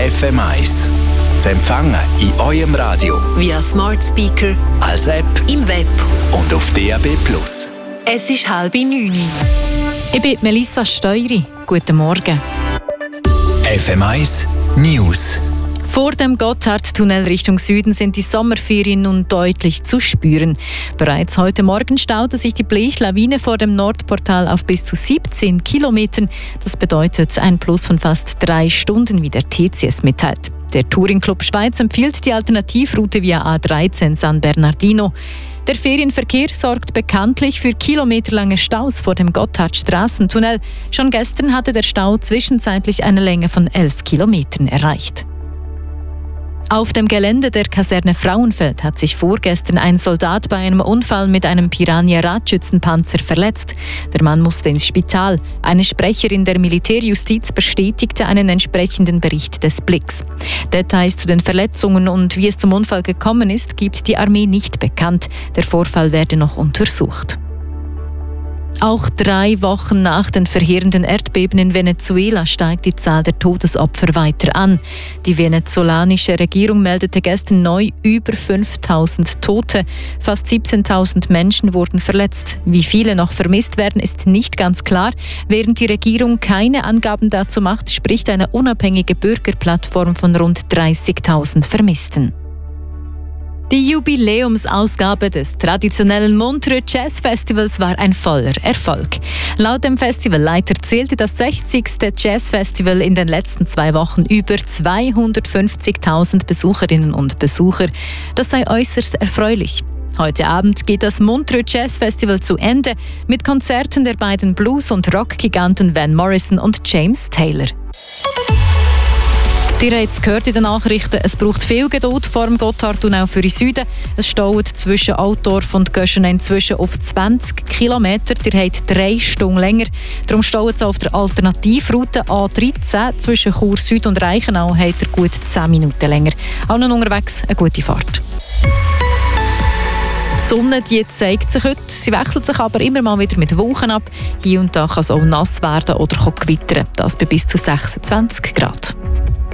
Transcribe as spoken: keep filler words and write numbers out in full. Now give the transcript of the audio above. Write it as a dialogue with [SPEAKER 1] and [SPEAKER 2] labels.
[SPEAKER 1] F M eins. Zu empfangen in eurem Radio,
[SPEAKER 2] via Smart Speaker,
[SPEAKER 1] als App,
[SPEAKER 2] im Web
[SPEAKER 1] und auf D A B plus.
[SPEAKER 2] Es ist halb neun.
[SPEAKER 3] Ich bin Melissa Steury. Guten Morgen.
[SPEAKER 1] F M eins News.
[SPEAKER 3] Vor dem Gotthardtunnel Richtung Süden sind die Sommerferien nun deutlich zu spüren. Bereits heute Morgen staute sich die Bleischlawine vor dem Nordportal auf bis zu siebzehn Kilometern. Das bedeutet ein Plus von fast drei Stunden, wie der T C S mitteilt. Der Touringclub Schweiz empfiehlt die Alternativroute via A dreizehn San Bernardino. Der Ferienverkehr sorgt bekanntlich für kilometerlange Staus vor dem Gotthardstrassentunnel. Schon gestern hatte der Stau zwischenzeitlich eine Länge von elf Kilometern erreicht. Auf dem Gelände der Kaserne Frauenfeld hat sich vorgestern ein Soldat bei einem Unfall mit einem Piranha-Radschützenpanzer verletzt. Der Mann musste ins Spital. Eine Sprecherin der Militärjustiz bestätigte einen entsprechenden Bericht des Blicks. Details zu den Verletzungen und wie es zum Unfall gekommen ist, gibt die Armee nicht bekannt. Der Vorfall werde noch untersucht. Auch drei Wochen nach den verheerenden Erdbeben in Venezuela steigt die Zahl der Todesopfer weiter an. Die venezolanische Regierung meldete gestern neu über fünftausend Tote. Fast siebzehntausend Menschen wurden verletzt. Wie viele noch vermisst werden, ist nicht ganz klar. Während die Regierung keine Angaben dazu macht, spricht eine unabhängige Bürgerplattform von rund dreißigtausend Vermissten. Die Jubiläumsausgabe des traditionellen Montreux Jazz Festivals war ein voller Erfolg. Laut dem Festivalleiter zählte das sechzigste Jazzfestival in den letzten zwei Wochen über zweihundertfünfzigtausend Besucherinnen und Besucher. Das sei äußerst erfreulich. Heute Abend geht das Montreux Jazz Festival zu Ende mit Konzerten der beiden Blues- und Rockgiganten Van Morrison und James Taylor. Ihr habt es gehört in den Nachrichten, es braucht viel Geduld vor dem Gotthardtunnel für den Süden. Es staut zwischen Altdorf und Göschen inzwischen auf zwanzig Kilometer. Ihr habt drei Stunden länger. Darum staut es auf der Alternativroute A dreizehn zwischen Chur Süd und Reichenau. Habt ihr gut zehn Minuten länger. Allen unterwegs eine gute Fahrt. Die Sonne die zeigt sich heute. Sie wechselt sich aber immer mal wieder mit Wolken ab. Hier und da kann es auch nass werden oder gewittern. Das bei bis zu sechsundzwanzig Grad.